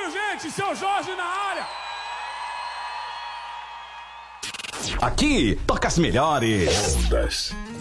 barulho, gente! Seu Jorge na área! Aqui toca as melhores. Ondas.